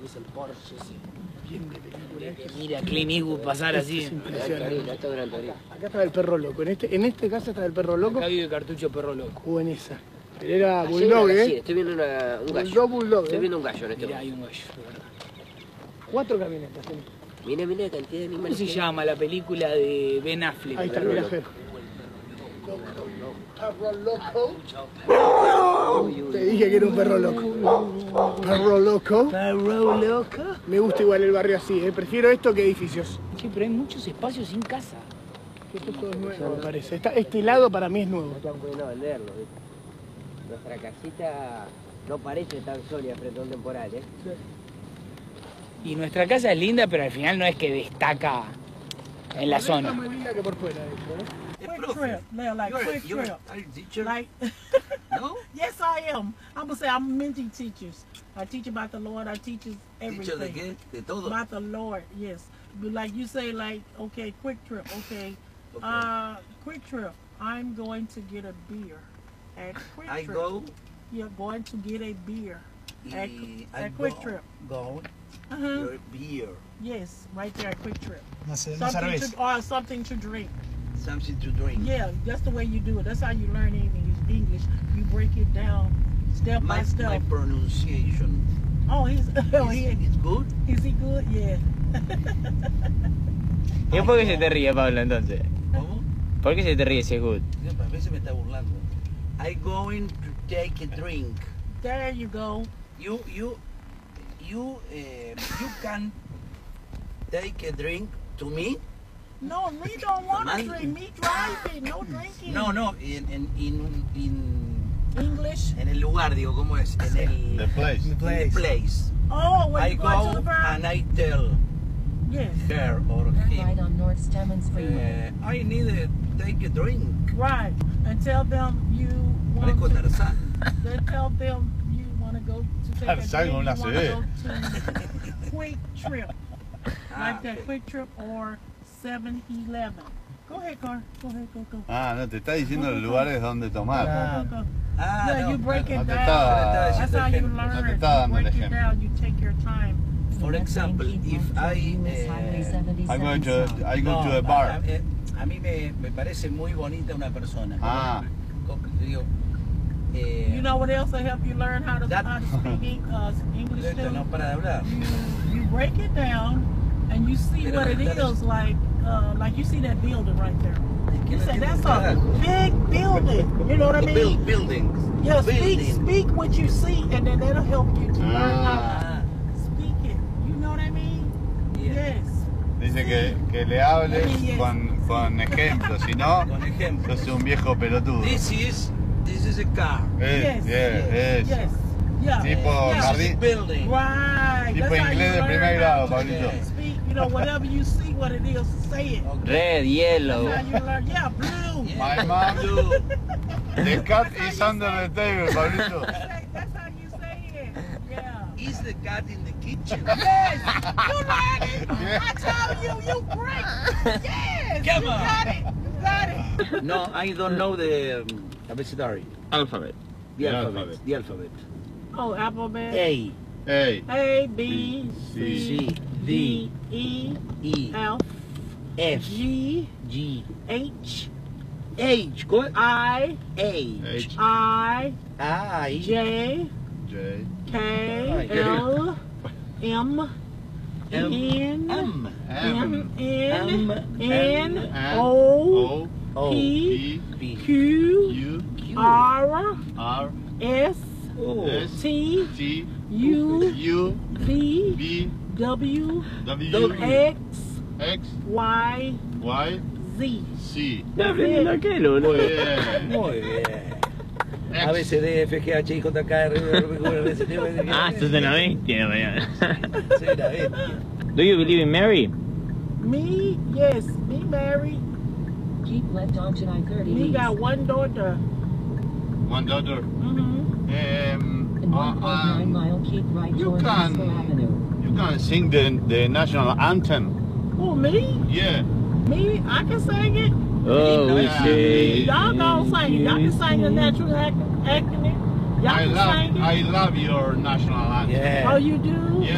es el Porsche ese. Bien de película. Que mira a Clint Eastwood pasar así. Es impresionante. Acá estaba el perro loco. En este caso estaba el perro loco. Acá vive Cartucho Perro Loco. O en esa. Pero era Bulldog, Sí, estoy viendo un gallo. Bulldog. Estoy viendo un gallo en este Mirá, momento. hay un gallo, de verdad. 4 camionetas. Mira la cantidad de ¿Cómo animales. se llama la película de Ben Affleck? Ahí está el viajero. Perro loco. Te dije que era un perro loco. Perro loco. Perro Loco. Me gusta igual el barrio así, Prefiero esto que edificios. Che, pero hay muchos espacios sin casa. Esto todo es nuevo, me parece. Este lado para mí es nuevo. No están pudiendo venderlo. ¿Viste? Nuestra casita no parece tan sólida frente a un temporal, ¿eh? Y nuestra casa es linda, pero al final no es que destaca en la Está zona. más linda que por fuera, de hecho, Quick trip, they're like quick trip. Are you teacher? Like, No? yes, I am. I'm gonna say I'm mentoring teachers. I teach about the Lord. I teach us ¿Teacher de everything qué? De todo. about the Lord. Yes, but like you say, like okay, quick trip. Okay, quick trip. I'm going to get a beer at Quick I Trip. go You're going to get a beer at y Quick Trip. Go Uh-huh. your beer. Yes, right there at Quick Trip. No sé, Something to drink. Something to drink. Yeah, that's the way you do it. That's how you learn English. You break it down step by My step. pronunciation. Oh, It's good. is he good? Yeah. ¿Y por qué se te ríe, Pablo, entonces? ¿Cómo? ¿Por qué se te ríe si es good? A veces me está burlando. I going to take a drink. There you go. You can take a drink to me? No, me don't want to Mal. drink. Me driving. No drinking. No, English. en el lugar, digo, ¿cómo es? En el The place. in the place. Oh, when I you go to go the bar. and I tell Yes. her or Right him, on North Stemmons Freeway. I need to take a drink. Right. And tell them you Parezco want to. Tarzán. Then tell them you want to go to take a Tarzán drink. con una You want to CD. go to Quick Trip. Like that ok. Quick Trip or 7-Eleven. Go ahead, Car. Go ahead, go. Ah, no, te está diciendo los lugares donde tomar. Go. Ah, Yeah, no, you break claro. it No te down. estaba- That's how you ejemplo. learn. No te You estaba dando el break it ejemplo. down. You take your time. For example, if I I go to a no, bar. a mí me parece muy bonita una persona. Ah. Digo, You know what else will help you learn how to That- speak English esto no too? para de hablar. You break it down and you see Pero what it that is like you see that building right there. que You no say entiendo that's a nada. big building. You know what I mean? Buildings. Yeah, Building. speak what you see, and then that'll help you to learn how Ah, to speak it. You know what I mean? yeah. Yes. Dice que le hables Yes. con ejemplos, si no, Con ejemplo. sos un viejo pelotudo. This is a car. Yes. Yes. Yeah. Tipo Yeah. jardín, Building. Right. tipo That's how inglés you de primer learn grado, how to Pablito. speak. You know, whatever you see, what it is, say it. Red, yellow. That's how you learn. Yeah, blue. My mom, Blue. the cat is under the table, Pablito. That's how you say it. Yeah. Is the cat in the kitchen? Yes. You got it. I tell you great. Yes. Come you on. got it. You got it. No, I don't know the abecedary. Alphabet. The The alphabet. alphabet. The alphabet. Oh, alphabet. A, Hey, A, B, C, C, D, E, E, F, F, G, G, H, H, good. I, H, I, I, J, J, K, L, M, N, M, M, M, N, N, O, O, P, P, Q, U, R, R, S, O, S, T, T, U, U, V, V, W, W, X, X, Y, Y, Z. C. Está aprendiendo aquel, boludo. Muy bien. muy bien. X. A, B, C, D, F, G, H, I, J, K, R, R, S, T, U, V, Ah, sos una bestia, mañana. Soy una bestia. Do you believe in Mary? Me, yes, me married. Jeep left onto I-30 Me east. got one daughter. One daughter. Mm-hmm. And 1.9 mile keep right you towards can- Cisco Avenue. You can sing the national anthem. Who, me? Yeah. Me? I can sing it. Oh, we Yeah. see. Y'all gonna sing it. Y'all can sing the natural acting. Y'all I can sing it. love your national anthem. Yeah. Oh, you do?